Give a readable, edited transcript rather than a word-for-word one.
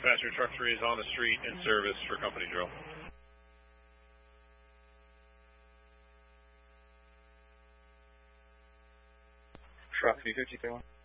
Dispatcher, truck 3 is on the street in service for company drill. Truck 353.